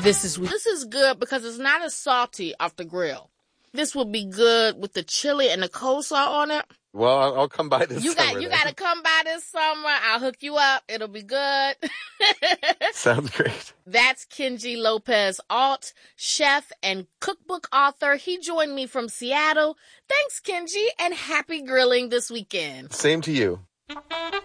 This is good because it's not as salty off the grill. This would be good with the chili and the coleslaw on it. Well, I'll come by this summer. You got to come by this summer. I'll hook you up. It'll be good. Sounds great. That's Kenji Lopez Alt, chef and cookbook author. He joined me from Seattle. Thanks, Kenji, and happy grilling this weekend. Same to you.